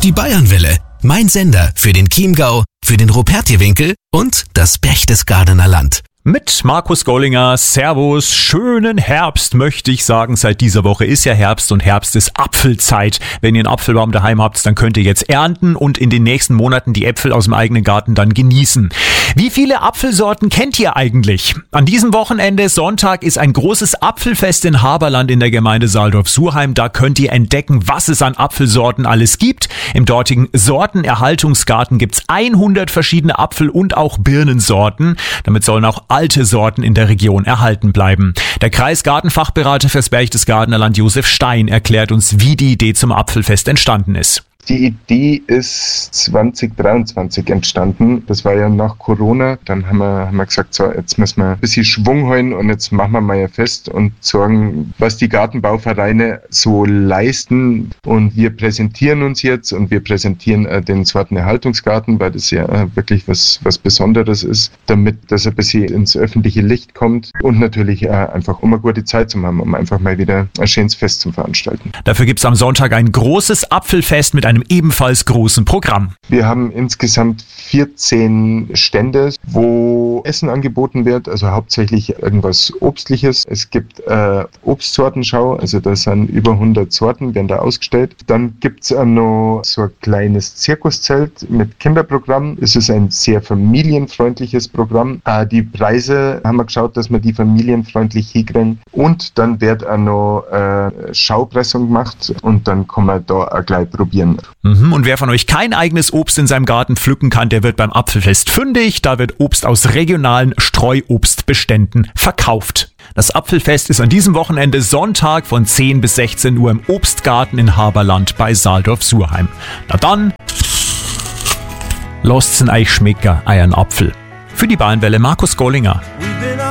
Die Bayernwelle, mein Sender für den Chiemgau, für den Rupertiewinkel und das Berchtesgadener Land. Mit Markus Gollinger, Servus, schönen Herbst möchte ich sagen. Seit dieser Woche ist ja Herbst und Herbst ist Apfelzeit. Wenn ihr einen Apfelbaum daheim habt, dann könnt ihr jetzt ernten und in den nächsten Monaten die Äpfel aus dem eigenen Garten dann genießen. Wie viele Apfelsorten kennt ihr eigentlich? An diesem Wochenende, Sonntag, ist ein großes Apfelfest in Haberland in der Gemeinde Saldorf-Surheim. Da könnt ihr entdecken, was es an Apfelsorten alles gibt. Im dortigen Sortenerhaltungsgarten gibt's 100 verschiedene Apfel- und auch Birnensorten. Damit sollen auch alte Sorten in der Region erhalten bleiben. Der Kreisgartenfachberater fürs Berchtesgadener Land Josef Stein erklärt uns, wie die Idee zum Apfelfest entstanden ist. Die Idee ist 2023 entstanden. Das war ja nach Corona. Dann haben wir gesagt, so, jetzt müssen wir ein bisschen Schwung holen und jetzt machen wir mal ein Fest und sagen, was die Gartenbauvereine so leisten. Und wir präsentieren uns jetzt und wir präsentieren den Sortenerhaltungsgarten, weil das ja wirklich was Besonderes ist, damit das ein bisschen ins öffentliche Licht kommt und natürlich einfach, um eine gute Zeit zu haben, um einfach mal wieder ein schönes Fest zu veranstalten. Dafür gibt's am Sonntag ein großes Apfelfest mit einem ebenfalls großen Programm. Wir haben insgesamt 14 Stände, wo Essen angeboten wird, also hauptsächlich irgendwas Obstliches. Es gibt Obstsortenschau, also da sind über 100 Sorten, werden da ausgestellt. Dann gibt es noch so ein kleines Zirkuszelt mit Kinderprogramm. Es ist ein sehr familienfreundliches Programm. Die Preise haben wir geschaut, dass wir die familienfreundlich hinkriegen. Und dann wird auch noch Schaupressung gemacht und dann kann man da auch gleich probieren. Und wer von euch kein eigenes Obst in seinem Garten pflücken kann, der wird beim Apfelfest fündig. Da wird Obst aus regionalen Streuobstbeständen verkauft. Das Apfelfest ist an diesem Wochenende Sonntag von 10 bis 16 Uhr im Obstgarten in Haberland bei Saldorf-Surheim. Na dann, lasst's euch schmecken, euren Apfel. Für die Bayernwelle Markus Gollinger.